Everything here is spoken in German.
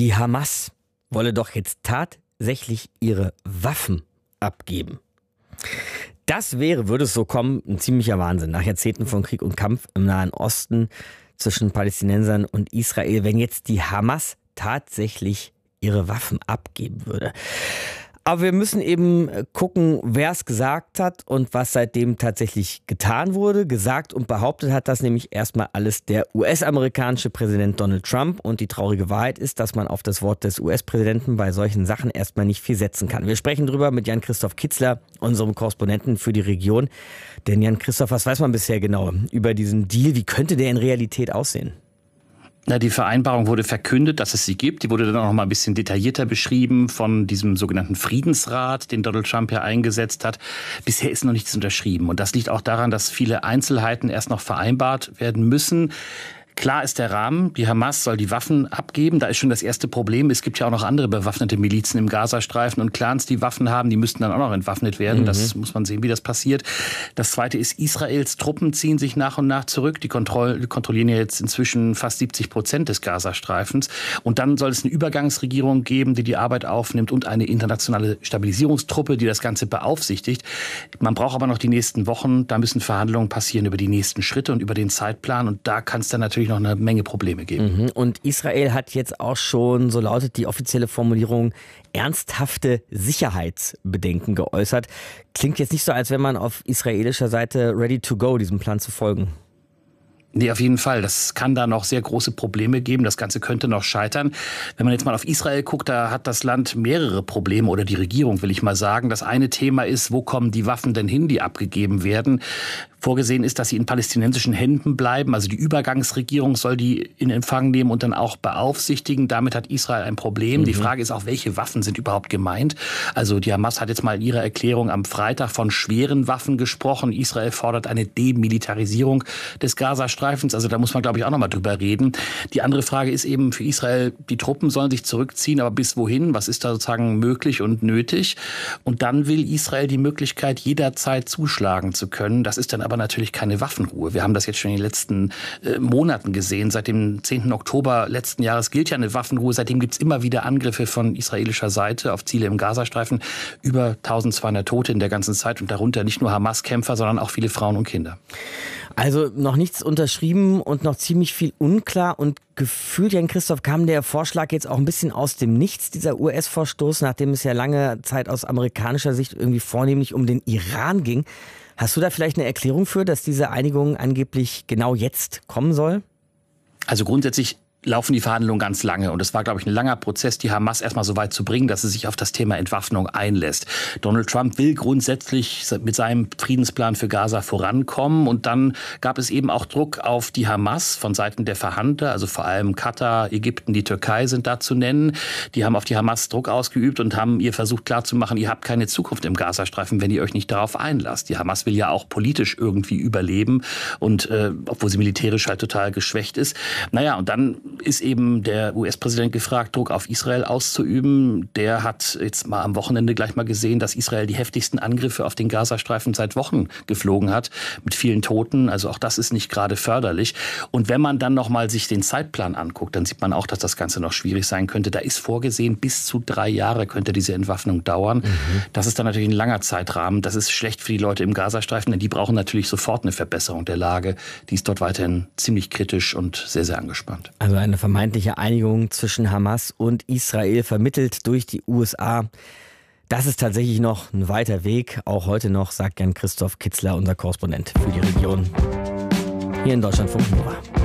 Die Hamas wolle doch jetzt tatsächlich ihre Waffen abgeben. Das würde es so kommen, ein ziemlicher Wahnsinn. Nach Jahrzehnten von Krieg und Kampf im Nahen Osten zwischen Palästinensern und Israel, wenn jetzt die Hamas tatsächlich ihre Waffen abgeben würde. Aber wir müssen eben gucken, wer es gesagt hat und was seitdem tatsächlich getan wurde. Gesagt und behauptet hat das nämlich erstmal alles der US-amerikanische Präsident Donald Trump. Und die traurige Wahrheit ist, dass man auf das Wort des US-Präsidenten bei solchen Sachen erstmal nicht viel setzen kann. Wir sprechen drüber mit Jan-Christoph Kitzler, unserem Korrespondenten für die Region. Denn Jan-Christoph, was weiß man bisher genau über diesen Deal? Wie könnte der in Realität aussehen? Na, die Vereinbarung wurde verkündet, dass es sie gibt. Die wurde dann auch noch mal ein bisschen detaillierter beschrieben von diesem sogenannten Friedensrat, den Donald Trump ja eingesetzt hat. Bisher ist noch nichts unterschrieben. Und das liegt auch daran, dass viele Einzelheiten erst noch vereinbart werden müssen. Klar ist der Rahmen, die Hamas soll die Waffen abgeben. Da ist schon das erste Problem. Es gibt ja auch noch andere bewaffnete Milizen im Gazastreifen und Clans, die Waffen haben, die müssten dann auch noch entwaffnet werden. Das muss man sehen, wie das passiert. Das Zweite ist, Israels Truppen ziehen sich nach und nach zurück. Die kontrollieren ja jetzt inzwischen fast 70% des Gazastreifens. Und dann soll es eine Übergangsregierung geben, die die Arbeit aufnimmt und eine internationale Stabilisierungstruppe, die das Ganze beaufsichtigt. Man braucht aber noch die nächsten Wochen. Da müssen Verhandlungen passieren über die nächsten Schritte und über den Zeitplan. Und da kann es dann natürlich noch eine Menge Probleme geben. Und Israel hat jetzt auch schon, so lautet die offizielle Formulierung, ernsthafte Sicherheitsbedenken geäußert. Klingt jetzt nicht so, als wenn man auf israelischer Seite ready to go, diesem Plan zu folgen. Nee, auf jeden Fall. Das kann da noch sehr große Probleme geben. Das Ganze könnte noch scheitern. Wenn man jetzt mal auf Israel guckt, da hat das Land mehrere Probleme oder die Regierung, will ich mal sagen. Das eine Thema ist, wo kommen die Waffen denn hin, die abgegeben werden? Vorgesehen ist, dass sie in palästinensischen Händen bleiben. Also die Übergangsregierung soll die in Empfang nehmen und dann auch beaufsichtigen. Damit hat Israel ein Problem. Die Frage ist auch, welche Waffen sind überhaupt gemeint? Also die Hamas hat jetzt mal in ihrer Erklärung am Freitag von schweren Waffen gesprochen. Israel fordert eine Demilitarisierung des Gazastreifens. Also da muss man, glaube ich, auch noch mal drüber reden. Die andere Frage ist eben für Israel, die Truppen sollen sich zurückziehen, aber bis wohin? Was ist da sozusagen möglich und nötig? Und dann will Israel die Möglichkeit, jederzeit zuschlagen zu können. Das ist dann aber natürlich keine Waffenruhe. Wir haben das jetzt schon in den letzten Monaten gesehen. Seit dem 10. Oktober letzten Jahres gilt ja eine Waffenruhe. Seitdem gibt es immer wieder Angriffe von israelischer Seite auf Ziele im Gazastreifen. Über 1200 Tote in der ganzen Zeit und darunter nicht nur Hamas-Kämpfer, sondern auch viele Frauen und Kinder. Also noch nichts unterschrieben und noch ziemlich viel unklar. Und gefühlt, Jan-Christoph, kam der Vorschlag jetzt auch ein bisschen aus dem Nichts, dieser US-Vorstoß, nachdem es ja lange Zeit aus amerikanischer Sicht irgendwie vornehmlich um den Iran ging. Hast du da vielleicht eine Erklärung für, dass diese Einigung angeblich genau jetzt kommen soll? Also grundsätzlich laufen die Verhandlungen ganz lange. Und es war, glaube ich, ein langer Prozess, die Hamas erstmal so weit zu bringen, dass sie sich auf das Thema Entwaffnung einlässt. Donald Trump will grundsätzlich mit seinem Friedensplan für Gaza vorankommen. Und dann gab es eben auch Druck auf die Hamas von Seiten der Verhandler. Also vor allem Katar, Ägypten, die Türkei sind da zu nennen. Die haben auf die Hamas Druck ausgeübt und haben ihr versucht klarzumachen, ihr habt keine Zukunft im Gazastreifen, wenn ihr euch nicht darauf einlasst. Die Hamas will ja auch politisch irgendwie überleben. Und obwohl sie militärisch halt total geschwächt ist. Naja, und dann ist eben der US-Präsident gefragt, Druck auf Israel auszuüben. Der hat jetzt mal am Wochenende gleich mal gesehen, dass Israel die heftigsten Angriffe auf den Gazastreifen seit Wochen geflogen hat, mit vielen Toten. Also auch das ist nicht gerade förderlich. Und wenn man dann noch mal sich den Zeitplan anguckt, dann sieht man auch, dass das Ganze noch schwierig sein könnte. Da ist vorgesehen, bis zu 3 Jahre könnte diese Entwaffnung dauern. Das ist dann natürlich ein langer Zeitrahmen. Das ist schlecht für die Leute im Gazastreifen, denn die brauchen natürlich sofort eine Verbesserung der Lage. Die ist dort weiterhin ziemlich kritisch und sehr, sehr angespannt. Also eine vermeintliche Einigung zwischen Hamas und Israel, vermittelt durch die USA. Das ist tatsächlich noch ein weiter Weg, auch heute noch, sagt Jan-Christoph Kitzler, unser Korrespondent für die Region hier in Deutschlandfunk Nova.